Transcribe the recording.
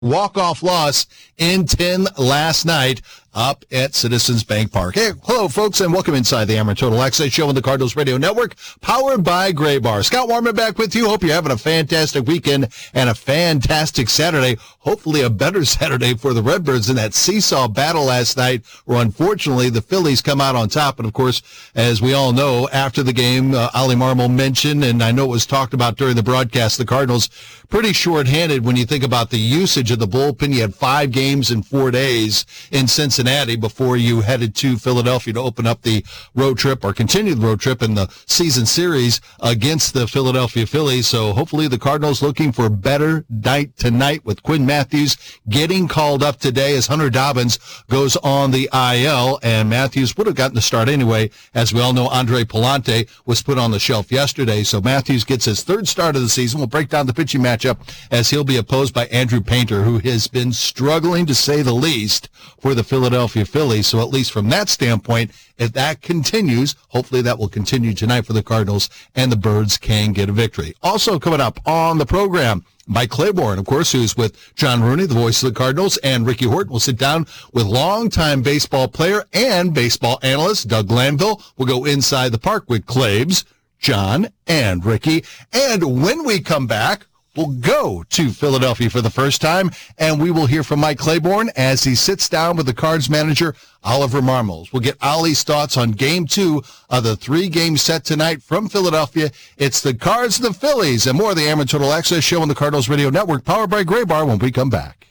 walk-off loss in 10 last night up at Citizens Bank Park. Hey, hello, folks, and welcome inside the Ameren Total Access Show on the Cardinals Radio Network, powered by Graybar. Scott Warman back with you. Hope you're having a fantastic weekend and a fantastic Saturday. Hopefully a better Saturday for the Redbirds in that seesaw battle last night, where unfortunately the Phillies come out on top. And, of course, as we all know, after the game, Ollie Marmol mentioned, and I know it was talked about during the broadcast, the Cardinals pretty short-handed when you think about the usage of the bullpen. You had 5 games in 4 days in Cincinnati before you headed to Philadelphia to open up the road trip or continue the road trip in the season series against the Philadelphia Phillies. So hopefully the Cardinals looking for a better night tonight with Quinn Matthews getting called up today as Hunter Dobbins goes on the IL. And Matthews would have gotten the start anyway. As we all know, Andre Palante was put on the shelf yesterday. So Matthews gets his 3rd start of the season. We'll break down the pitching matchup as he'll be opposed by Andrew Painter, who has been struggling to say the least for the Philadelphia Phillies. So at least from that standpoint, if that continues, hopefully that will continue tonight for the Cardinals and the Birds can get a victory. Also coming up on the program, Mike Claiborne, of course, who's with John Rooney, the voice of the Cardinals, and Ricky Horton will sit down with longtime baseball player and baseball analyst Doug Glanville. We'll go inside the park with Claibs, John, and Ricky. And when we come back, we'll go to Philadelphia for the first time, and we will hear from Mike Claiborne as he sits down with the Cards manager, Oliver Marmol. We'll get Ollie's thoughts on Game 2 of the 3-game set tonight from Philadelphia. It's the Cards and the Phillies, and more of the Ameren Total Access Show on the Cardinals Radio Network, powered by Graybar, when we come back.